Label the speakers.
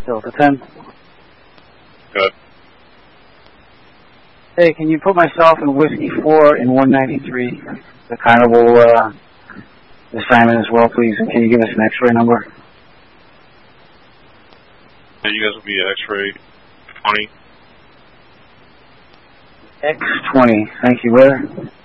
Speaker 1: Delta 10.
Speaker 2: Good.
Speaker 1: Hey, can you put myself in Whiskey 4 in 193, the carnival assignment as well, please? And can you give us an X-ray number?
Speaker 2: Yeah, you guys will be X-ray 20.
Speaker 1: X20. Thank you. Where?